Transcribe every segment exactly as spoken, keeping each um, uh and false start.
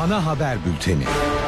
Ana haber bülteni.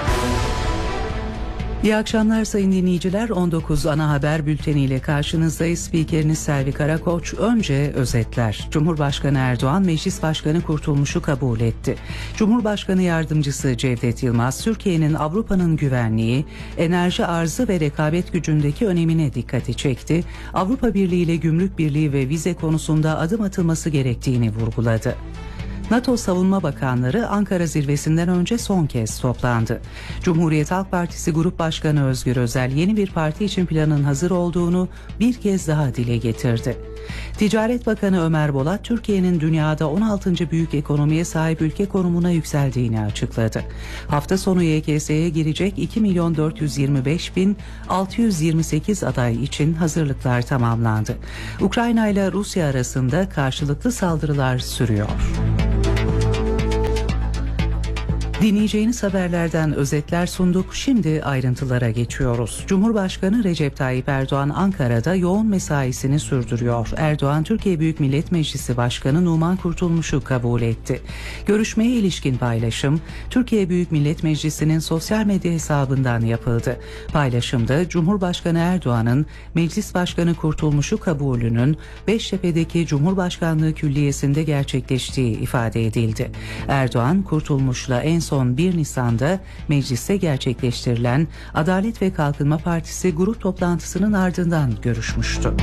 İyi akşamlar sayın dinleyiciler. on dokuz ana haber bülteniyle karşınızdayız. Spikeriniz Selvi Karakoç. Önce özetler. Cumhurbaşkanı Erdoğan Meclis Başkanı Kurtulmuş'u kabul etti. Cumhurbaşkanı Yardımcısı Cevdet Yılmaz, Türkiye'nin Avrupa'nın güvenliği, enerji arzı ve rekabet gücündeki önemine dikkati çekti. Avrupa Birliği ile gümrük birliği ve vize konusunda adım atılması gerektiğini vurguladı. NATO Savunma Bakanları Ankara zirvesinden önce son kez toplandı. Cumhuriyet Halk Partisi Grup Başkanı Özgür Özel yeni bir parti için planın hazır olduğunu bir kez daha dile getirdi. Ticaret Bakanı Ömer Bolat, Türkiye'nin dünyada on altıncı büyük ekonomiye sahip ülke konumuna yükseldiğini açıkladı. Hafta sonu Y K S'ye girecek iki milyon dört yüz yirmi beş bin altı yüz yirmi sekiz aday için hazırlıklar tamamlandı. Ukrayna ile Rusya arasında karşılıklı saldırılar sürüyor. Dinleyeceğiniz haberlerden özetler sunduk. Şimdi ayrıntılara geçiyoruz. Cumhurbaşkanı Recep Tayyip Erdoğan Ankara'da yoğun mesaisini sürdürüyor. Erdoğan, Türkiye Büyük Millet Meclisi Başkanı Numan Kurtulmuş'u kabul etti. Görüşmeye ilişkin paylaşım, Türkiye Büyük Millet Meclisi'nin sosyal medya hesabından yapıldı. Paylaşımda Cumhurbaşkanı Erdoğan'ın Meclis Başkanı Kurtulmuş'u kabulünün Beştepe'deki Cumhurbaşkanlığı Külliyesi'nde gerçekleştiği ifade edildi. Erdoğan, Kurtulmuş'la en son Son bir Nisan'da mecliste gerçekleştirilen Adalet ve Kalkınma Partisi grup toplantısının ardından görüşmüştü.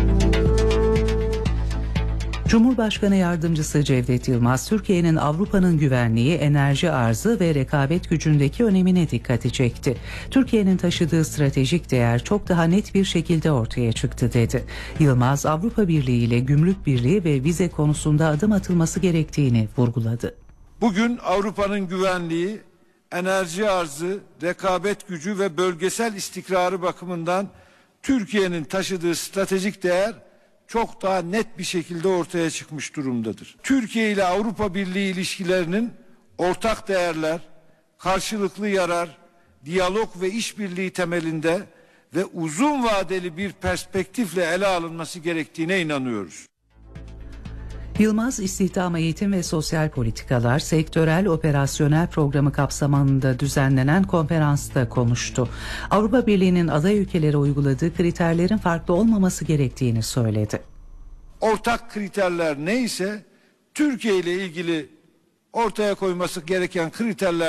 Cumhurbaşkanı Yardımcısı Cevdet Yılmaz, Türkiye'nin Avrupa'nın güvenliği, enerji arzı ve rekabet gücündeki önemine dikkati çekti. Türkiye'nin taşıdığı stratejik değer çok daha net bir şekilde ortaya çıktı dedi. Yılmaz, Avrupa Birliği ile gümrük birliği ve vize konusunda adım atılması gerektiğini vurguladı. Bugün Avrupa'nın güvenliği, enerji arzı, rekabet gücü ve bölgesel istikrarı bakımından Türkiye'nin taşıdığı stratejik değer çok daha net bir şekilde ortaya çıkmış durumdadır. Türkiye ile Avrupa Birliği ilişkilerinin ortak değerler, karşılıklı yarar, diyalog ve işbirliği temelinde ve uzun vadeli bir perspektifle ele alınması gerektiğine inanıyoruz. Yılmaz, istihdam, eğitim ve sosyal politikalar sektörel operasyonel programı kapsamında düzenlenen konferansta konuştu. Avrupa Birliği'nin aday ülkelere uyguladığı kriterlerin farklı olmaması gerektiğini söyledi. Ortak kriterler neyse Türkiye ile ilgili ortaya koyması gereken kriterler